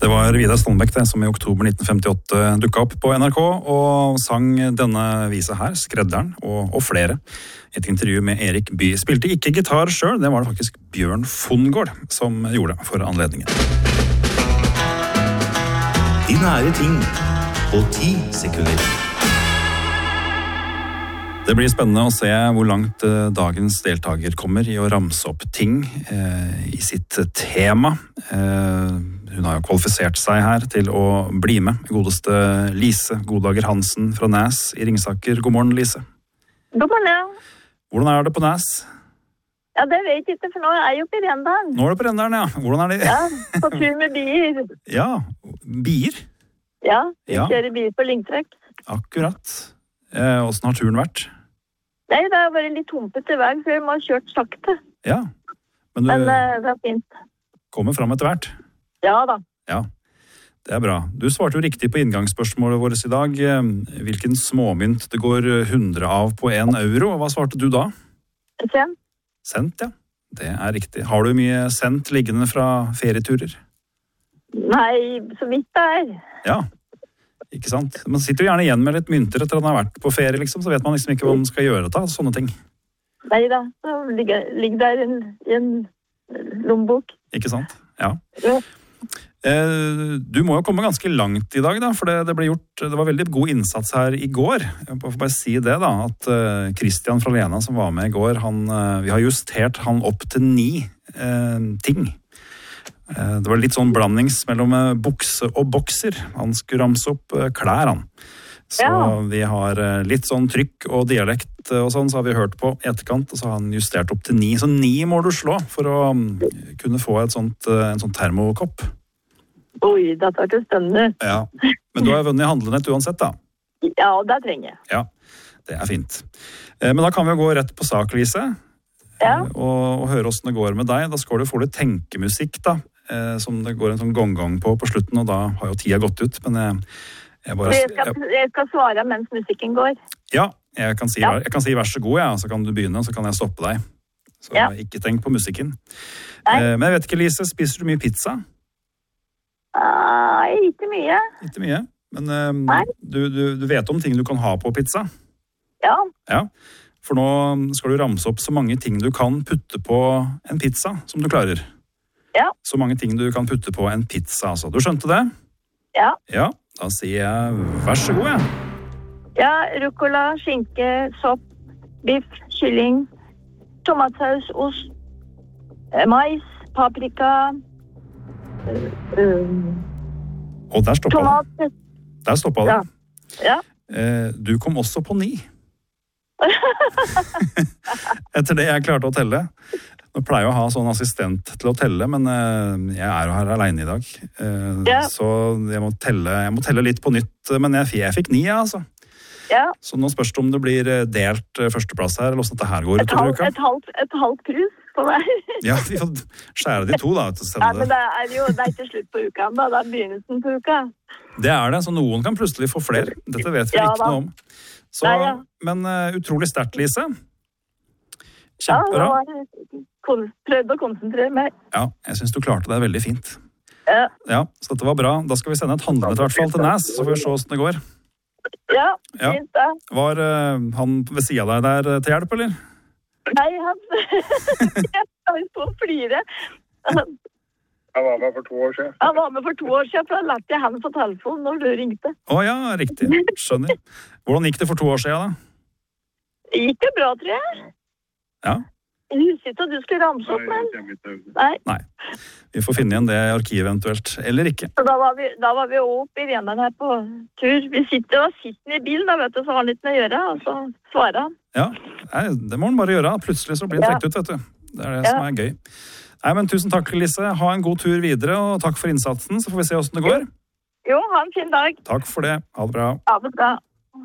Det var Vidar Stolnbekk som i oktober 1958 dukket opp på NRK og sang denne visa her, Skredderen og flere. Et intervju med Erik Bye. Spilte ikke gitar selv, det var det faktisk Bjørn Fongård som gjorde for anledningen. De nære ting på 10 sekunder. Det blir spennende å se hvor langt dagens deltaker kommer i å ramse opp ting i sitt tema. Hun har jo kvalifisert seg her til å bli med. Godeste Lise Godager Hansen fra Næs i Ringsaker. God morgen, Lise. God morgen. Hvordan er det på Næs? Ja, det vet jeg ikke, for nå er jeg jo på Rendalen. Nå er det på Rendalen, ja. Hvordan er det? Ja, på tur med bier. Ja, bier? Ja, vi kjører bier på lyngtrekk. Akkurat. Hvordan har turen vært? Nei, det har vært litt humpete vei, for jeg må ha kjørt sakte. Ja, men det er fint. Kommer frem etter hvert? Ja da. Ja, det er bra. Du svarte jo riktig på inngangsspørsmålet vårt i dag. Hvilken småmynt det går 100 av på 1 euro, og hva svarte du da? Sent. Sent, ja. Det er riktig. Har du mye sent liggende fra ferieturer? Nei, så vidt det er. Ja, ikke sant? Man sitter jo gjerne igjen med litt mynter etter at man har vært på ferie, liksom, så vet man liksom ikke hva man skal gjøre til sånne ting. Nei da, så ligger der i en lommebok. Ikke sant? Ja. Ja. Du må jo komme ganske langt i dag, da, for det var veldig god innsats her i går. Jeg får bare si det, da, at Christian fra Lena som var med i går, vi har justert han opp til 9 ting. Det var litt sånn blandings mellom bukse og bokser. Han skulle ramse opp klær, han. Så vi har litt sånn trykk og dialekt og sånn, så har vi hørt på etterkant, og så har han justert opp til 9. Så 9 må du slå for å kunne få en sånn termokopp. Oi, dette er ikke spennende. Ja, men du har vunnet handlenett uansett, da. Ja, det trenger jeg. Ja, det er fint. Men da kan vi jo gå rett på sak, Lise. Ja. Og høre hvordan det går med deg. Da skal du få litt tenkemusikk, da. Som det går en sånn gong-gong på slutten, og da har jo tida gått ut, men jeg skal svare mens musikken går. Ja, jeg kan si vær så god, ja, så kan du begynne, så kan jeg stoppe deg. Så ikke tenk på musikken. Men jeg vet ikke, Lise, spiser du mye pizza? Nei, ikke mye. Ikke mye, men du vet om ting du kan ha på pizza? Ja. Ja, for nå skal du ramse opp så mange ting du kan putte på en pizza som du klarer. Ja. Så mange ting du kan putte på en pizza, altså. Du skjønte det? Ja. Ja, da sier jeg vær så god, ja. Ja, rucola, skinke, sopp, biff, kylling, tomatsaus, ost, mais, paprika, og der stoppa tomat. Der stoppa det. Ja. Du kom også på 9. Etter det jeg klarte å telle. Nå pleier jeg å ha sånn assistent til å telle, men jeg er jo her alene i dag. Så jeg må telle litt på nytt, men jeg fikk 9, altså. Ja. Så nå spørs det om det blir delt førsteplass her, eller hvordan dette her går utover uka. Et halvt krus på meg. Ja, vi får skjære de 2 da. Ja, men det er ikke slutt på uka, da. Det er begynnelsen på uka. Det er det, så noen kan plutselig få flere. Dette vet vi ikke noe om. Så, men utrolig sterkt, Lise. Kjempebra. Ja, prøvde å konsentrere meg. Ja, jeg synes du klarte det veldig fint. Ja, så dette var bra. Da skal vi sende et handlenett i hvert fall til Næs, så får vi se hvordan det går. Ja, fint det. Var han ved siden av deg der til hjelp, eller? Nei, jeg skal stå og flire. Han var med for 2 år siden. Han var med for 2 år siden, for da lette jeg han på telefonen når du ringte. Ja, riktig. Skjønner. Hvordan gikk det for 2 år siden, da? Det gikk det bra, tror jeg. Ja. Jeg husker ikke at du skulle ramse opp, men... Nei. Vi får finne igjen det i arkivet eventuelt, eller ikke. Så da var vi oppe i Rendalen her på tur. Vi sitter i bilen, da, vet du, så har han litt med å gjøre, og så svarer han. Ja, det må han bare gjøre. Plutselig så blir han trekt ut, vet du. Det er det som er gøy. Nei, men tusen takk, Lise. Ha en god tur videre, og takk for innsatsen, så får vi se hvordan det går. Jo, ha en fin dag. Takk for det. Ha det bra. Ha det bra.